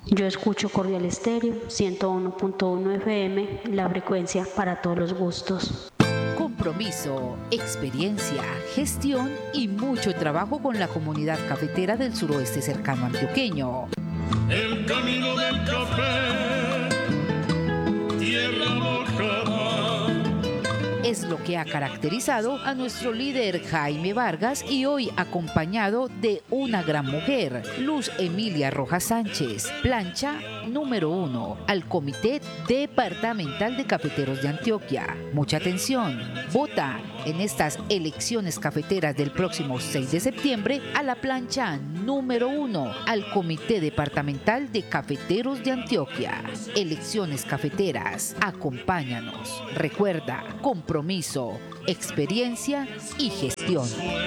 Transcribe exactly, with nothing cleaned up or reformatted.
Yo escucho Cordial Estéreo, ciento uno punto uno F M, la frecuencia para todos los gustos. Compromiso, experiencia, gestión y mucho trabajo con la comunidad cafetera del suroeste cercano antioqueño. El camino del café, tierra mojada, es lo que ha caracterizado a nuestro líder Jaime Vargas y hoy acompañado de una gran mujer, Luz Emilia Rojas Sánchez, plancha número uno al Comité Departamental de Cafeteros de Antioquia. Mucha atención, vota en estas elecciones cafeteras del próximo seis de septiembre a la plancha número uno al Comité Departamental de Cafeteros de Antioquia. Elecciones cafeteras, acompáñanos. Recuerda, compromiso, experiencia y gestión.